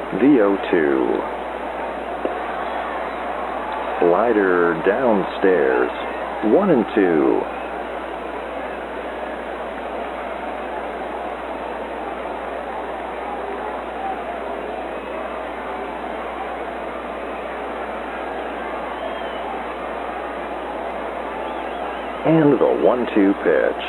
The 0-2. Slider downstairs. 1-2. And the 1-2 pitch.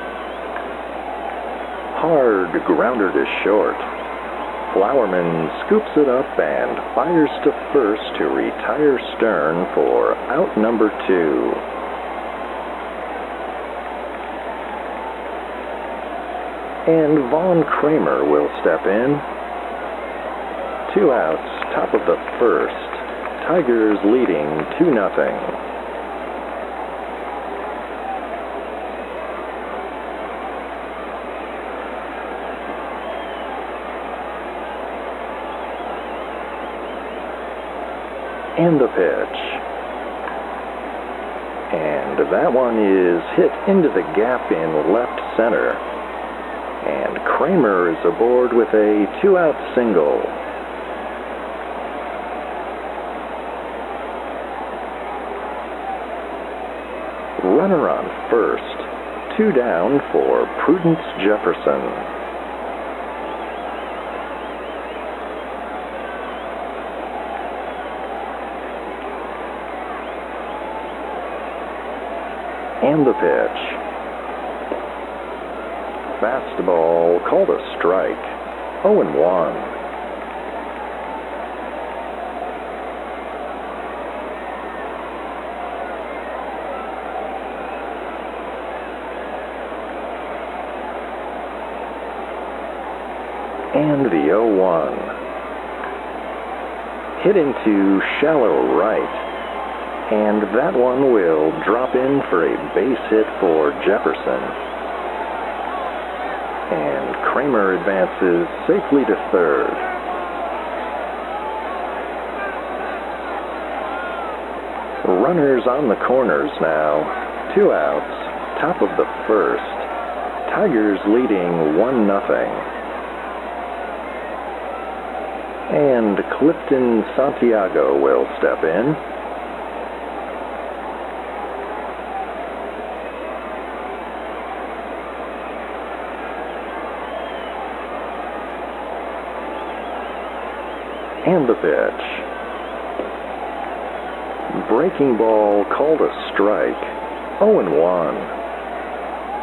Hard grounder to short. Flowerman scoops it up and fires to first to retire Stern for out number 2. And Vaughn Kramer will step in. 2 outs, top of the first. Tigers leading 2-0. And the pitch. And that one is hit into the gap in left center. And Kramer is aboard with a 2-out single. Runner on first. 2 down for Prudence Jefferson. And the pitch. Fastball called a strike. 0-1. And the 0-1. Hit into shallow right. And that one will drop in for a base hit for Jefferson. And Kramer advances safely to third. Runners on the corners now. 2 outs, top of the first. Tigers leading 1-0. And Clifton Santiago will step in. And the pitch. Breaking ball called a strike. 0-1.